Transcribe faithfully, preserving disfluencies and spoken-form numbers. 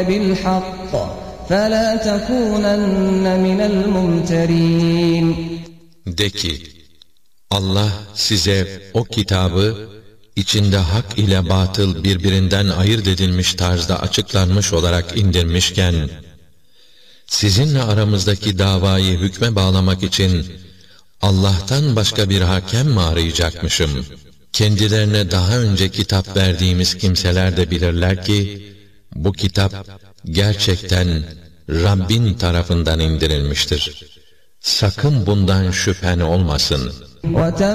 بِالْحَقِّ فَلَا تَكُونَنَّ مِنَ الْمُمْتَرِينَ. De ki, Allah size o kitabı içinde hak ile batıl birbirinden ayırt edilmiş tarzda açıklanmış olarak indirmişken, sizinle aramızdaki davayı hükme bağlamak için Allah'tan başka bir hakem mi arayacakmışım? Kendilerine daha önce kitap verdiğimiz kimseler de bilirler ki, bu kitap gerçekten Rabbin tarafından indirilmiştir. Sakın bundan şüphen olmasın.